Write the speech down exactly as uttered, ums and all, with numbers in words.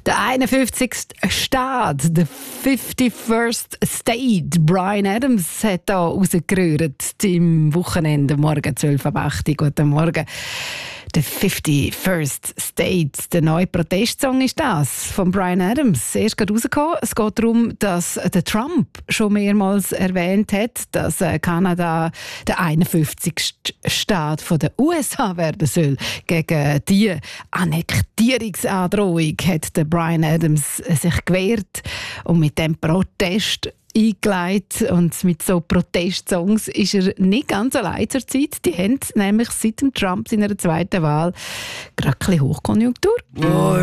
Der einundfünfzigste Staat, der fifty-first State. Bryan Adams hat hier rausgerührt im Wochenende, morgen zwölf Uhr acht. Guten Morgen. Der fifty-first State, der neue Protestsong ist das, von Bryan Adams. Erst gerade rausgekommen. Es geht darum, dass der Trump schon mehrmals erwähnt hat, dass Kanada der einundfünfzigste Staat der U S A werden soll. Gegen diese Annektierungsandrohung hat der Bryan Adams sich gewehrt und mit dem Protest eingeleitet. Und mit so Protestsongs ist er nicht ganz allein zur Zeit. Die haben nämlich seit dem Trump seiner zweiten Wahl gerade ein bisschen Hochkonjunktur.